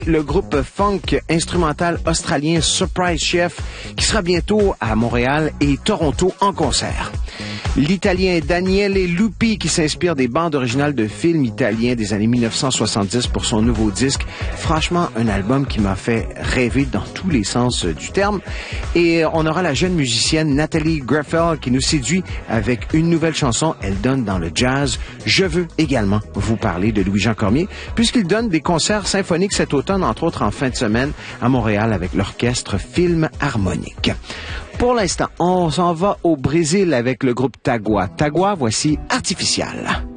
Le groupe funk instrumental australien Surprise Chef qui sera bientôt à Montréal et Toronto en concert. L'Italien Daniele Lupi qui s'inspire des bandes originales de films italiens des années 1970 pour son nouveau disque. Franchement, un album qui m'a fait rêver dans tous les sens du terme. Et on aura la jeune musicienne Nathalie Greffel qui nous séduit avec une nouvelle chanson. Elle donne dans le jazz. Je veux également vous parler de Louis-Jean Cormier puisqu'il donne des concerts symphoniques cet automne, entre autres en fin de semaine à Montréal avec l'orchestre Film Harmonique. Pour l'instant, on s'en va au Brésil avec le groupe Tagua. Tagua, voici Artificial.